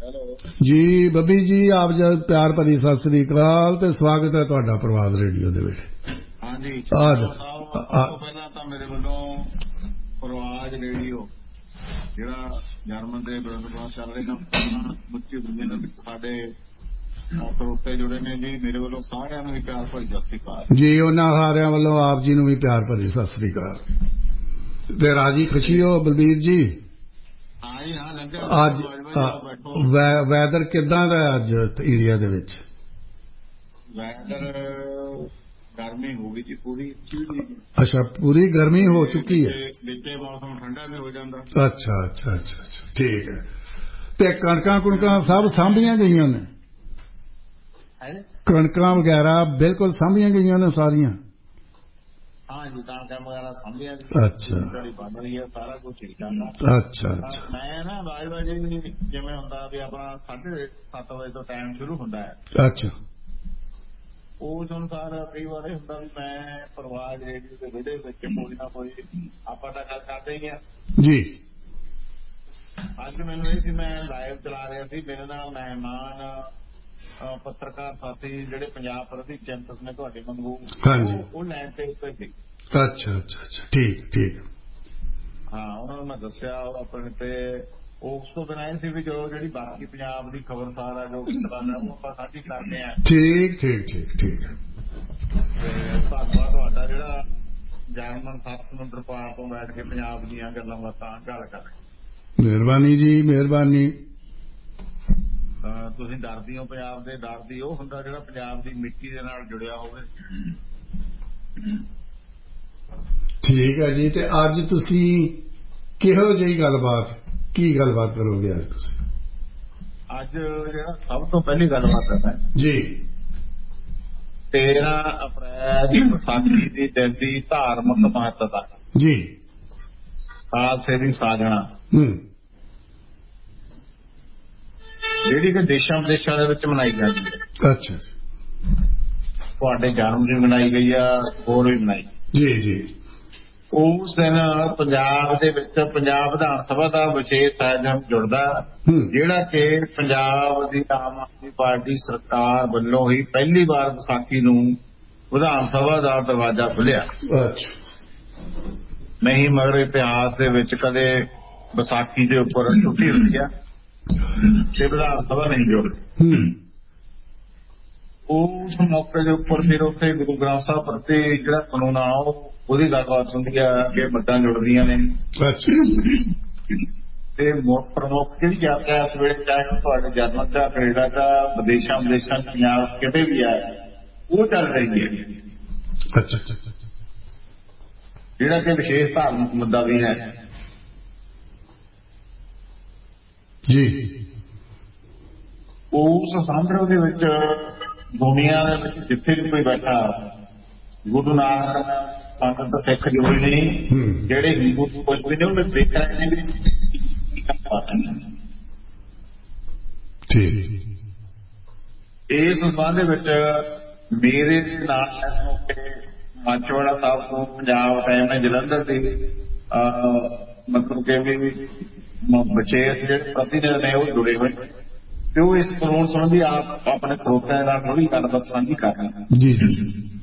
जी बबी जी आप जब प्यार भरी सत श्री अकाल ते स्वागत है तुहाडा प्रवास रेडियो दे विच। हाँ जी सब तो पहला तो मेरे वालों प्रवास रेडियो जिहड़ा जर्मन दे विरोध चल रहे मुच्ची दुनिया दे साडे ਸਰੋਤੇ जुड़े ने जी मेरे वालों सारिਆਂ ਨੂੰ भी प्यार भरी सत श्री अकाल जी। उन्हां सारिਆਂ ਵੱਲੋਂ ਆਪ ਜੀ ਨੂੰ ਵੀ प्यार भरी सत श्री अकाल ते राजी खुशी हो बलबीर जी। हाँ जी हाँ ਅੱਜ ਵੈਦਰ ਕਿੱਦਾਂ ਦਾ ਅੱਜ ਇੰਡੀਆ ਦੇ ਵਿੱਚ? वैदर गर्मी होगी जी पूरी। अच्छा पूरी गर्मी हो चुकी है। बीते मौसम ठंडा भी हो जाता। अच्छा अच्छा अच्छा अच्छा ठीक है। ते कणकां कुणकां सब साਂਭੀਆਂ ਗਈਆਂ ਨੇ? कणकां वगैरह बिल्कुल साਂਭੀਆਂ गईਆਂ ने सारियां? हाँ जी कणकां वगैरह साਂਭੀਆਂ। अच्छा बन रही है सारा कुछ ठीक ठाक। अच्छा अच्छा मैं ना बाज जिवें हुंदा भी अपना 7:30 वजे तो टाइम शुरू हुंदा है। अच्छा उस अनुसार कई बार हुंदा भी मैं प्रवास रेडियो के विड़े विच कोई ना कोई आपां तां गल करदे ही आ जी। अज मैनूं ये सी मैं लाइव चला रहा सी मेरे नाल मेहमान पत्रकार साथी जिहड़े पंजाब प्रति चिंतक ने तुहाडे वांगू वो लैन ते उत्ते सी। अच्छा अच्छा अच्छा ठीक ठीक। हाँ उन्होंने मैं दस्सिया अपने ते उस तो बिना ये सी भी जो जिहड़ी बाकी पंजाब दी खबरसार है जो गल है वो आपां साझी करदे आ। ठीक ठीक ठीक ठीक। धन्नवाद तुहाडा जिहड़ा जर्मन 7 समुंदर पार तो बैठ के पंजाब दीयां गल्लां बातां गल कर रहे। मेहरबानी जी मेहरबानी। ਤੁਸੀਂ ਡਰਦੀ ਹੋ ਪੰਜਾਬ ਦੇ ਡਰਦੀ ਉਹ ਹੁੰਦਾ ਜਿਹੜਾ ਪੰਜਾਬ ਦੀ ਮਿੱਟੀ ਦੇ ਨਾਲ ਜੁੜਿਆ ਹੋਵੇ। ਠੀਕ ਹੈ ਜੀ। ਤੇ ਅੱਜ ਤੁਸੀਂ ਕਿਹੋ ਜਿਹੀ ਗੱਲਬਾਤ ਕੀ ਗੱਲਬਾਤ ਕਰੋਗੇ ਅੱਜ ਤੁਸੀਂ? ਅੱਜ ਜਿਹੜਾ ਸਭ ਤੋਂ ਪਹਿਲੀ ਗੱਲਬਾਤ ਕਰਦਾ ਜੀ 13 ਅਪ੍ਰੈਲ ਵਿਸਾਖੀ ਦੀ ਦਿਨ ਦੀ ਧਾਰਮਿਕ ਮਹੱਤਤਾ ਜੀ ਖਾਲਸੇ ਦੀ ਸਾਜਣਾ ਜਿਹੜੀ ਕਿ ਦੇਸ਼ਾਂ ਵਿਦੇਸ਼ਾਂ ਦੇ ਵਿੱਚ ਮਨਾਈ ਜਾਂਦੀ ਹੈ। ਅੱਛਾ ਤੁਹਾਡੇ ਜਨਮ ਦਿਨ ਮਨਾਈ ਗਈ ਆ ਹੋਰ ਵੀ ਮਨਾਈ ਜੀ ਜੀ। ਉਸ ਦਿਨ ਪੰਜਾਬ ਦੇ ਵਿੱਚ ਪੰਜਾਬ ਵਿਧਾਨ ਸਭਾ ਦਾ ਵਿਸ਼ੇਸ਼ ਆਯੋਜਨ ਜੁੜਦਾ ਜਿਹੜਾ ਕਿ ਪੰਜਾਬ ਦੀ ਆਮ ਆਦਮੀ ਪਾਰਟੀ ਸਰਕਾਰ ਵੱਲੋਂ ਹੀ ਪਹਿਲੀ ਵਾਰ ਵਿਸਾਖੀ ਨੂੰ ਵਿਧਾਨ ਸਭਾ ਦਾ ਦਰਵਾਜ਼ਾ ਖੁੱਲਿਆ। ਨਹੀਂ ਮਗਰ ਇਤਿਹਾਸ ਦੇ ਵਿੱਚ ਕਦੇ ਵਿਸਾਖੀ ਦੇ ਉੱਪਰ ਛੁੱਟੀ ਹੁੰਦੀ ਆ ਤੇ ਵਿਧਾਨ ਸਭਾ ਨਹੀਂ ਜੁੜਦੀ। ਉਸ ਮੌਕੇ ਦੇ ਉੱਪਰ ਫਿਰ ਉੱਥੇ ਗੁਰੂ ਗ੍ਰੰਥ ਸਾਹਿਬ ਪ੍ਰਤੀ ਜਿਹੜਾ ਕਾਨੂੰਨ ਆ ਉਹਦੀ ਗੱਲਬਾਤ ਹੁੰਦੀ ਆ ਕਿ ਮੱਤਾਂ ਜੁੜਦੀਆਂ ਨੇ ਤੇ ਮੁੱਖ ਪ੍ਰਮੁੱਖ ਜਿਹੜੀ ਯਾਤਰਾ ਇਸ ਵੇਲੇ ਚਾਹੇ ਤੁਹਾਡੇ ਜਰਮਨ ਦਾ ਕੈਨੇਡਾ ਦਾ ਵਿਦੇਸ਼ਾਂ ਪੰਜਾਬ ਕਿਤੇ ਵੀ ਆ ਉਹ ਚੱਲ ਰਹੀ ਹੈ। ਜਿਹੜਾ ਕਿ ਵਿਸ਼ੇਸ਼ ਧਾਰਮਿਕ ਮੁੱਦਾ ਵੀ ਹੈ ਜੀ। ਉਸ ਸਮਾਰੋਹ ਦੇ ਵਿੱਚ ਦੁਨੀਆ ਦੇ ਵਿੱਚ ਜਿੱਥੇ ਵੀ ਕੋਈ ਬੈਠਾ ਗੁਰੂ ਨਾਨਕ ਪੰਥ ਸਿੱਖ ਜੋੜੀ ਨਹੀਂ ਜਿਹੜੇ ਹਿੰਦੂ ਕੁਝ ਵੀ ਨੇ ਉਹਨੇ ਦੇਖ ਰਹੇ ਨੇ ਇਸ ਸੰਬੰਧ ਵਿੱਚ ਮੇਰੇ ਨਾਲ ਇਸ ਮੌਕੇ ਮਾਚੋੜਾ ਸਾਹਿਬ ਤੋਂ ਪੰਜਾਬ ਟਾਈਮ ਨੇ ਜਲੰਧਰ ਦੇ ਮਤਲਬ ਕਿ ਵੀ ਵਿਸ਼ੇਸ਼ ਜਿਹੜੇ ਪ੍ਰਤੀਨਿਧ ਨੇ ਉਹ ਜੁੜੇ ਹੋਏ ਤੇ ਉਹ ਇਸ ਕਾਨੂੰਨ ਸੰਬੰਧੀ ਆਪ ਆਪਣੇ ਸਰੋਤਿਆਂ ਨਾਲ ਥੋੜ੍ਹੀ ਗੱਲਬਾਤ ਸਾਂਝੀ ਕਰ ਰਹੇ ਜੀ।